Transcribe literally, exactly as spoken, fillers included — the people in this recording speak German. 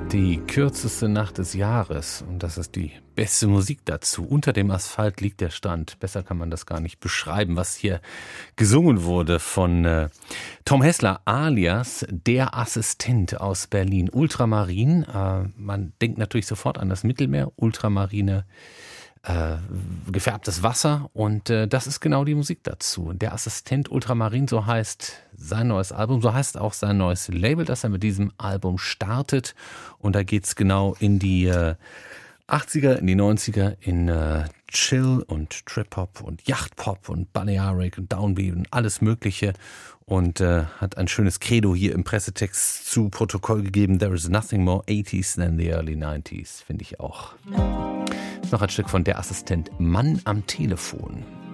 Die kürzeste Nacht des Jahres und das ist die beste Musik dazu. Unter dem Asphalt liegt der Strand. Besser kann man das gar nicht beschreiben, was hier gesungen wurde von äh, Tom Hessler alias Der Assistent aus Berlin. Ultramarin, äh, man denkt natürlich sofort an das Mittelmeer, Ultramarine, äh, gefärbtes Wasser und äh, das ist genau die Musik dazu. Der Assistent Ultramarin, so heißt sein neues Album, so heißt auch sein neues Label, das er mit diesem Album startet und da geht's genau in die äh, achtziger, in die neunziger, in äh, Chill und Trip-Hop und Yacht-Pop und Balearic und Downbeat und alles Mögliche und äh, hat ein schönes Credo hier im Pressetext zu Protokoll gegeben. There is nothing more eighties than the early nineties, finde ich auch. Noch ein Stück von Der Assistent, Mann am Telefon.